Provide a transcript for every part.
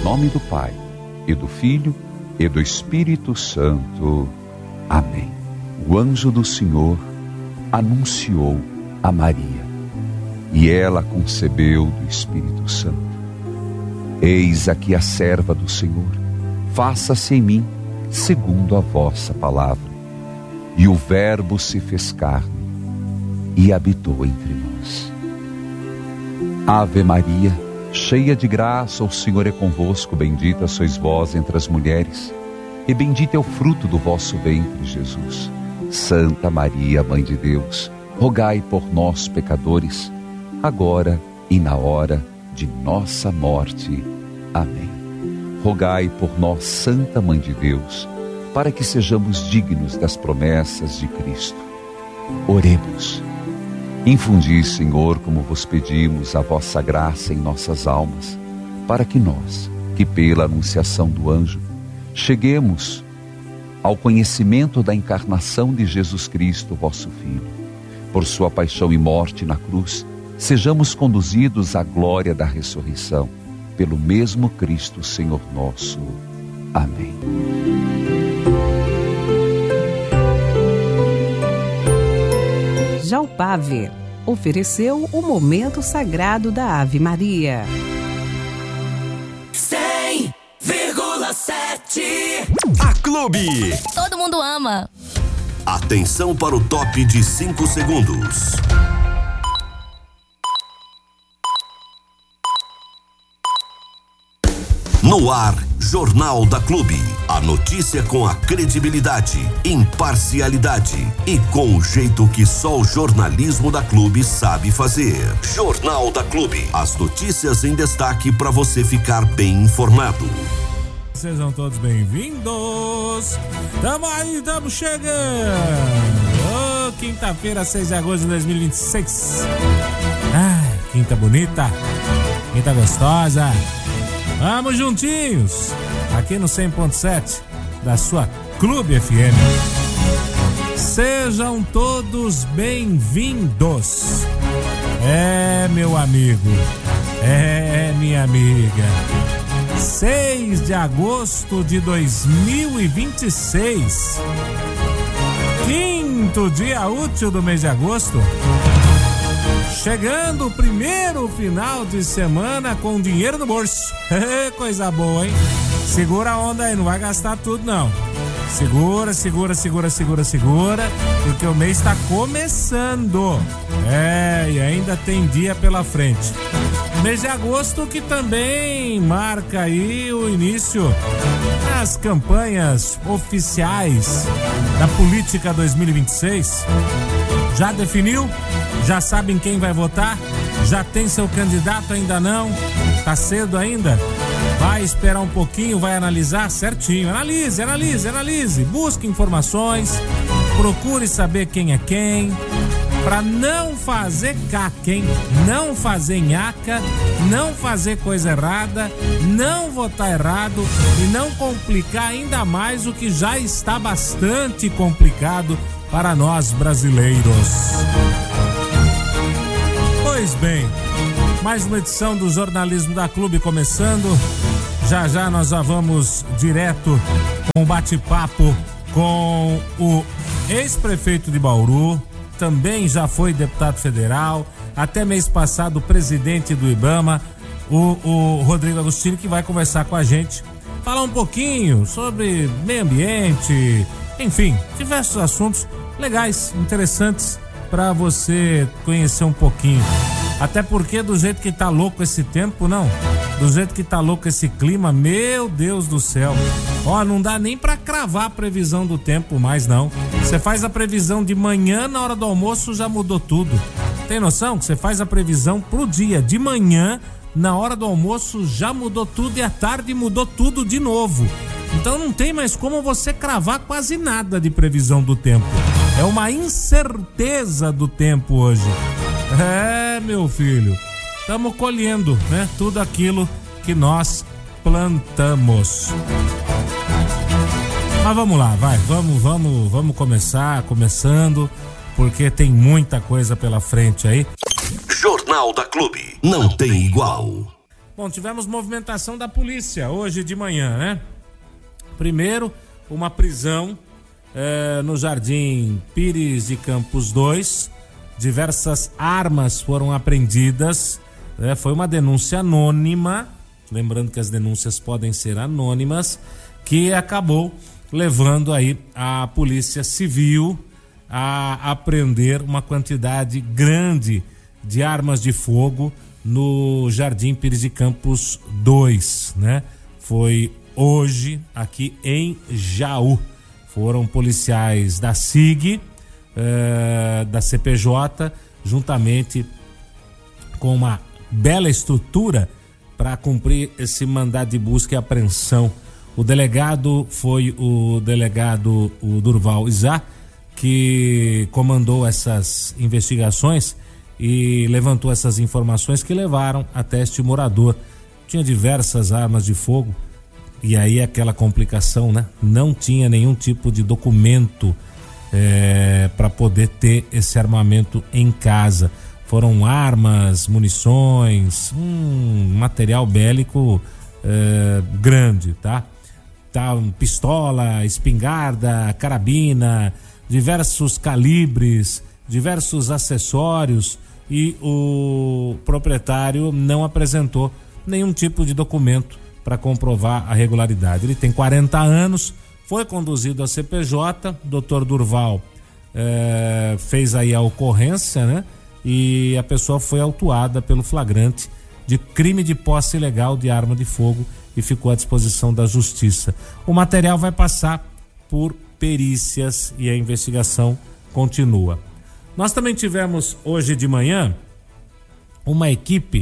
nome do Pai, e do Filho, e do Espírito Santo. Amém. O anjo do Senhor anunciou a Maria, e ela concebeu do Espírito Santo. Eis aqui a serva do Senhor, faça-se em mim segundo a vossa palavra. E o Verbo se fez carne e habitou entre nós. Ave Maria, cheia de graça, o Senhor é convosco, bendita sois vós entre as mulheres, e bendito é o fruto do vosso ventre, Jesus. Santa Maria, Mãe de Deus, rogai por nós, pecadores, agora e na hora de nossa morte. Amém. Rogai por nós, Santa Mãe de Deus, para que sejamos dignos das promessas de Cristo. Oremos. Infundi, Senhor, como vos pedimos, a vossa graça em nossas almas, para que nós, que pela anunciação do anjo, cheguemos ao conhecimento da encarnação de Jesus Cristo, vosso Filho. Por sua paixão e morte na cruz, sejamos conduzidos à glória da ressurreição, pelo mesmo Cristo, Senhor nosso. Amém. Jalpave ofereceu o momento sagrado da Ave Maria. 100,7 A Clube. Todo mundo ama. Atenção para o top de 5 segundos. No ar, Jornal da Clube. A notícia com a credibilidade, imparcialidade e com o jeito que só o jornalismo da Clube sabe fazer. Jornal da Clube. As notícias em destaque para você ficar bem informado. Sejam todos bem-vindos. Tamo chegando. Quinta-feira, 6 de agosto de 2026. Ai, quinta bonita. Quinta gostosa. Vamos juntinhos, aqui no 100.7 da sua Clube FM. Sejam todos bem-vindos. Meu amigo, minha amiga. 6 de agosto de 2026. Quinto dia útil do mês de agosto. Chegando o primeiro final de semana com dinheiro no bolso. Coisa boa, hein? Segura a onda aí, não vai gastar tudo não. Segura, porque o mês está começando. E ainda tem dia pela frente. Mês de agosto que também marca aí o início das campanhas oficiais da política 2026. Já definiu? Já sabem quem vai votar? Já tem seu candidato? Ainda não? Tá cedo ainda? Vai esperar um pouquinho, vai analisar certinho. Analise. Busque informações, procure saber quem é quem, para não fazer caca, hein? Não fazer nhaca, não fazer coisa errada, não votar errado e não complicar ainda mais o que já está bastante complicado para nós brasileiros. Pois bem, mais uma edição do Jornalismo da Clube começando. Já nós já vamos direto com um bate-papo com o ex-prefeito de Bauru, também já foi deputado federal, até mês passado presidente do IBAMA, o Rodrigo Agostini, que vai conversar com a gente, falar um pouquinho sobre meio ambiente, enfim, diversos assuntos legais, interessantes para você conhecer um pouquinho. Até porque do jeito que tá louco esse tempo, não, do jeito que tá louco esse clima, meu Deus do céu. Não dá nem pra cravar a previsão do tempo mais não. Você faz a previsão de manhã, na hora do almoço já mudou tudo. Tem noção que você faz a previsão pro dia de manhã, na hora do almoço já mudou tudo e à tarde mudou tudo de novo. Então não tem mais como você cravar quase nada de previsão do tempo. É uma incerteza do tempo hoje. Meu filho, estamos colhendo, né? Tudo aquilo que nós plantamos. Mas vamos lá, vamos começando, porque tem muita coisa pela frente aí. Jornal da Clube, não tem igual. Bom, tivemos movimentação da polícia hoje de manhã, né? Primeiro, uma prisão no Jardim Pires de Campos 2. Diversas armas foram apreendidas. Foi uma denúncia anônima, lembrando que as denúncias podem ser anônimas, que acabou levando aí a Polícia Civil a apreender uma quantidade grande de armas de fogo no Jardim Pires de Campos 2, né? Foi hoje aqui em Jaú. Foram policiais da SIG, da CPJ, juntamente com uma bela estrutura para cumprir esse mandado de busca e apreensão. O delegado foi o delegado Durval Izá, que comandou essas investigações e levantou essas informações que levaram até este morador. Tinha diversas armas de fogo e aí aquela complicação, né? Não tinha nenhum tipo de documento para poder ter esse armamento em casa. Foram armas, munições, material bélico grande, tá? Pistola, espingarda, carabina, diversos calibres, diversos acessórios, e o proprietário não apresentou nenhum tipo de documento para comprovar a regularidade. Ele tem 40 anos, foi conduzido à CPJ, Dr. Durval fez aí a ocorrência, né? E a pessoa foi autuada pelo flagrante de crime de posse ilegal de arma de fogo e ficou à disposição da justiça. O material vai passar por perícias e a investigação continua. Nós também tivemos hoje de manhã uma equipe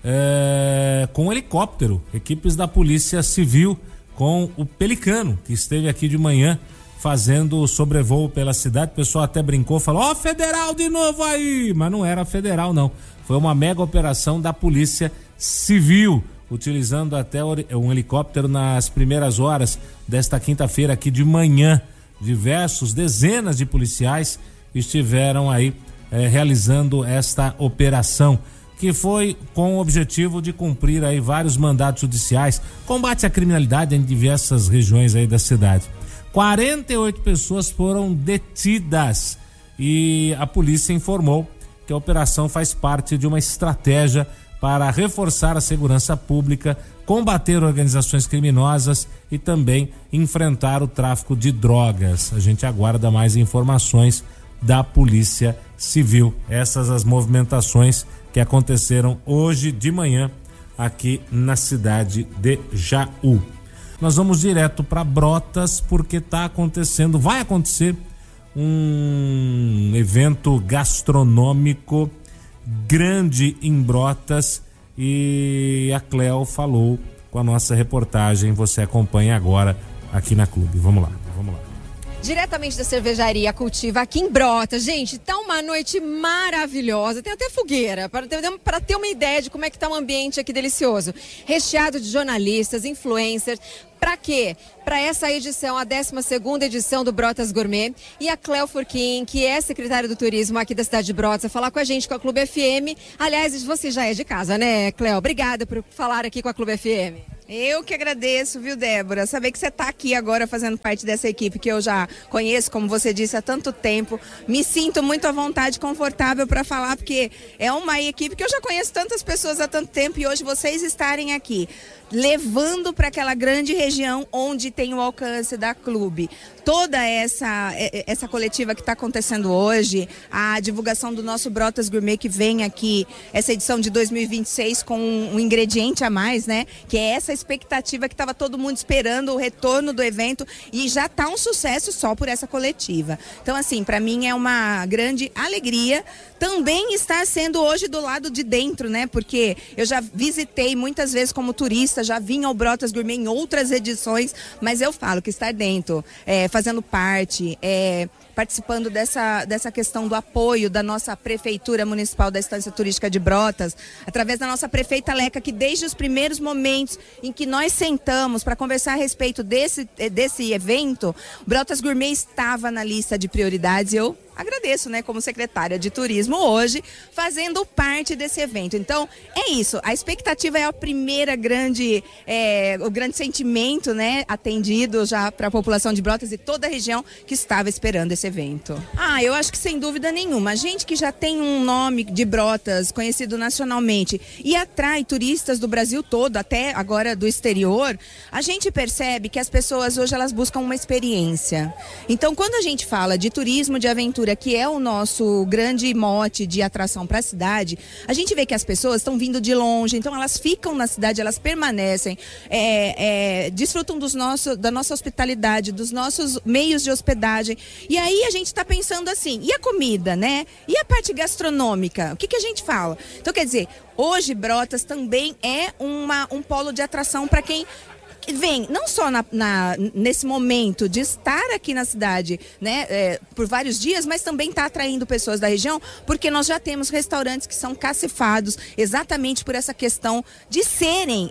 com helicóptero, equipes da Polícia Civil com o Pelicano, que esteve aqui de manhã fazendo sobrevoo pela cidade. O pessoal até brincou, falou: federal de novo aí, mas não era federal não, foi uma mega operação da Polícia Civil, utilizando até um helicóptero nas primeiras horas desta quinta-feira aqui de manhã. Dezenas de policiais estiveram aí realizando esta operação, que foi com o objetivo de cumprir aí vários mandados judiciais, combate à criminalidade em diversas regiões aí da cidade. 48 pessoas foram detidas e a polícia informou que a operação faz parte de uma estratégia para reforçar a segurança pública, combater organizações criminosas e também enfrentar o tráfico de drogas. A gente aguarda mais informações da Polícia Civil. Essas as movimentações que aconteceram hoje de manhã aqui na cidade de Jaú. Nós vamos direto para Brotas, porque vai acontecer um evento gastronômico grande em Brotas e a Cleo falou com a nossa reportagem. Você acompanha agora aqui na Clube. Vamos lá. Diretamente da cervejaria Cultiva aqui em Brotas. Gente, tá uma noite maravilhosa, tem até fogueira, para ter uma ideia de como é que tá o ambiente aqui delicioso. Recheado de jornalistas, influencers. Para quê? Para essa edição, a 12ª edição do Brotas Gourmet. E a Cleo Furquim, que é secretária do turismo aqui da cidade de Brotas, a falar com a gente com a Clube FM. Aliás, você já é de casa, né, Cleo? Obrigada por falar aqui com a Clube FM. Eu que agradeço, viu, Débora? Saber que você está aqui agora fazendo parte dessa equipe que eu já conheço, como você disse, há tanto tempo. Me sinto muito à vontade, confortável para falar, porque é uma equipe que eu já conheço tantas pessoas há tanto tempo e hoje vocês estarem aqui, levando para aquela grande região onde tem o alcance da Clube. Toda essa coletiva que está acontecendo hoje, a divulgação do nosso Brotas Gourmet que vem aqui, essa edição de 2026 com um ingrediente a mais, né? Que é essa expectativa que estava todo mundo esperando, o retorno do evento, e já está um sucesso só por essa coletiva. Então, assim, para mim é uma grande alegria também estar sendo hoje do lado de dentro, né? Porque eu já visitei muitas vezes como turista, já vim ao Brotas Gourmet em outras edições, mas eu falo que estar dentro, fazendo parte, participando dessa questão do apoio da nossa Prefeitura Municipal da Estância Turística de Brotas, através da nossa prefeita Leca, que desde os primeiros momentos em que nós sentamos para conversar a respeito desse evento, Brotas Gourmet estava na lista de prioridades. Eu agradeço, né, como secretária de turismo hoje, fazendo parte desse evento. Então, é isso. A expectativa é a primeira o grande sentimento, né, atendido já para a população de Brotas e toda a região que estava esperando esse evento. Eu acho que sem dúvida nenhuma. A gente que já tem um nome de Brotas conhecido nacionalmente e atrai turistas do Brasil todo, até agora do exterior, a gente percebe que as pessoas hoje elas buscam uma experiência. Então, quando a gente fala de turismo de aventura, que é o nosso grande mote de atração para a cidade, a gente vê que as pessoas estão vindo de longe, então elas ficam na cidade, elas permanecem, desfrutam da nossa hospitalidade, dos nossos meios de hospedagem. E aí a gente está pensando assim, e a comida, né? E a parte gastronômica? O que a gente fala? Então, quer dizer, hoje Brotas também é um polo de atração para quem vem, não só nesse momento de estar aqui na cidade, né, por vários dias, mas também está atraindo pessoas da região, porque nós já temos restaurantes que são cacefados exatamente por essa questão de serem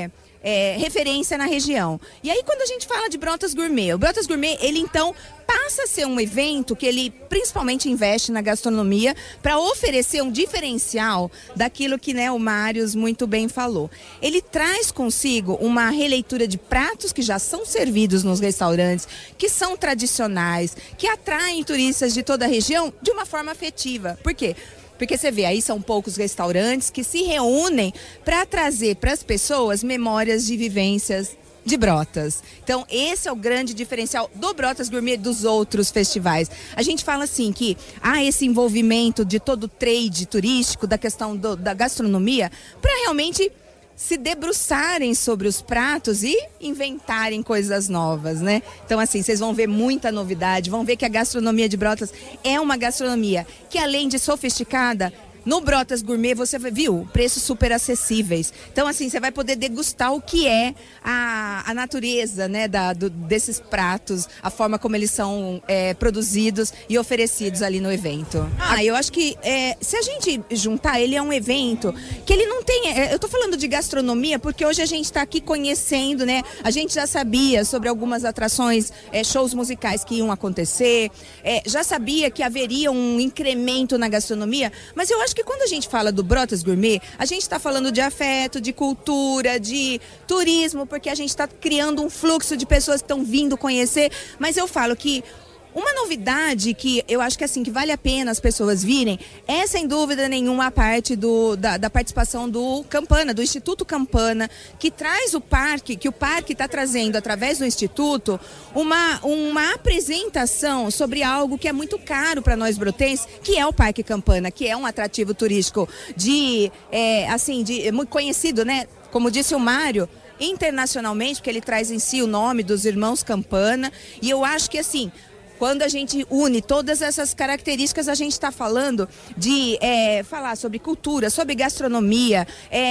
referência na região. E aí, quando a gente fala de Brotas Gourmet, o Brotas Gourmet, ele então passa a ser um evento que ele principalmente investe na gastronomia para oferecer um diferencial daquilo que, né, o Mários muito bem falou. Ele traz consigo uma releitura de pratos que já são servidos nos restaurantes, que são tradicionais, que atraem turistas de toda a região de uma forma afetiva. Por quê? Porque você vê, aí são poucos restaurantes que se reúnem para trazer para as pessoas memórias de vivências de Brotas. Então, esse é o grande diferencial do Brotas Gourmet dos outros festivais. A gente fala assim que há esse envolvimento de todo o trade turístico, da questão da gastronomia, para realmente se debruçarem sobre os pratos e inventarem coisas novas, né? Então, assim, vocês vão ver muita novidade, vão ver que a gastronomia de Brotas é uma gastronomia que, além de sofisticada, no Brotas Gourmet você viu preços super acessíveis. Então, assim, você vai poder degustar o que é a natureza, né, desses pratos, a forma como eles são produzidos e oferecidos ali no evento. Eu acho que se a gente juntar, ele é um evento que ele não tem... eu tô falando de gastronomia porque hoje a gente está aqui conhecendo, né? A gente já sabia sobre algumas atrações, shows musicais que iam acontecer, já sabia que haveria um incremento na gastronomia, mas eu acho que quando a gente fala do Brotas Gourmet, a gente está falando de afeto, de cultura, de turismo, porque a gente está criando um fluxo de pessoas que estão vindo conhecer, mas eu falo que uma novidade que eu acho que assim que vale a pena as pessoas virem é sem dúvida nenhuma a parte da participação do Campana, do Instituto Campana, que traz o parque está trazendo através do Instituto uma apresentação sobre algo que é muito caro para nós brotenses, que é o Parque Campana, que é um atrativo turístico muito conhecido, né? Como disse o Mário, internacionalmente, porque ele traz em si o nome dos irmãos Campana, e eu acho que assim, quando a gente une todas essas características, a gente está falando de falar sobre cultura, sobre gastronomia,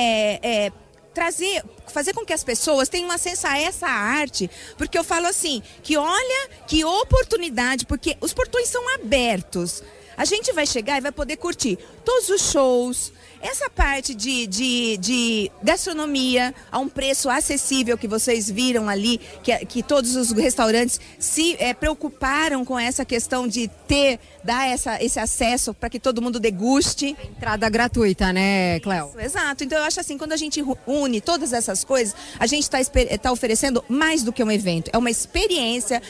fazer com que as pessoas tenham acesso a essa arte, porque eu falo assim, que olha que oportunidade, porque os portões são abertos. A gente vai chegar e vai poder curtir todos os shows, essa parte de gastronomia a um preço acessível que vocês viram ali, que todos os restaurantes se preocuparam com essa questão de dar esse acesso para que todo mundo deguste. Entrada gratuita, né, Cléo? Exato. Então eu acho assim, quando a gente une todas essas coisas, a gente está oferecendo mais do que um evento. É uma experiência